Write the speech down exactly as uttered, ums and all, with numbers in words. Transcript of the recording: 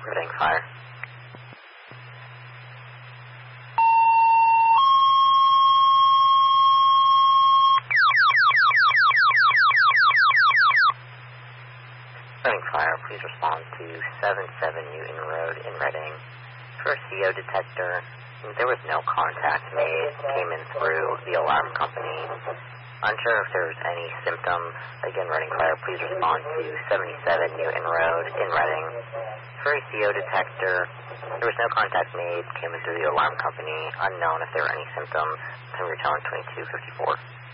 Reading fire. Reading fire, please respond to seven seven Newton Road in Reading for a C O detector. There was no contact made, came in through the alarm company. Unsure if there was any symptoms. Again, Reading fire, please respond to seventy-seven Newton Road in Reading for a C O detector. There was no contact made, came in through the alarm company. Unknown if there were any symptoms. Time return twenty-two fifty-four.